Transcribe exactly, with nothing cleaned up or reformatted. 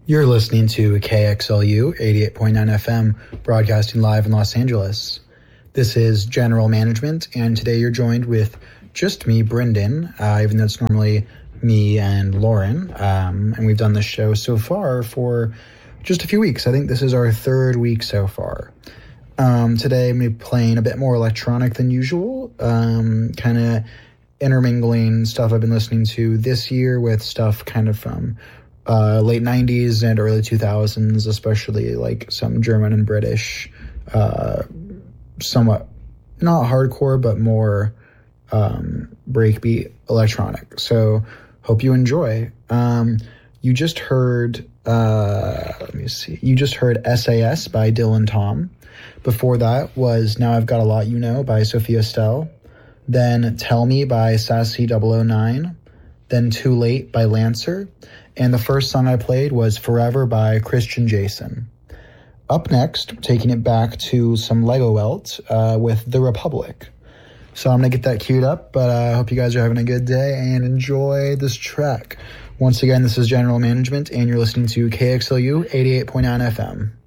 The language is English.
You're listening to K X L U eighty-eight point nine F M, broadcasting live in Los Angeles. This is General Management, and today you're joined with just me, Brendan, uh, even though it's normally me and Lauren. Um, and we've done this show so far for just a few weeks. I think this is our third week so far. Um, today I'm going to be playing a bit more electronic than usual, um, kind of intermingling stuff I've been listening to this year with stuff kind of from Uh, late nineties and early two thousands, especially like some German and British, uh, somewhat not hardcore, but more um, breakbeat electronic. So hope you enjoy. Um, you just heard, uh, let me see, you just heard S A S by Dylan Tom. Before that was Now I've Got a Lot You Know by Sophia Stell. Then Tell Me by Sassy double oh nine. Then Too Late by Lancer. And the first song I played was Forever by Christian Jason. Up next, taking it back to some Lego Welt uh, with The Republic. So I'm going to get that queued up, but I uh, hope you guys are having a good day and enjoy this track. Once again, this is General Management, and you're listening to K X L U eighty-eight point nine F M.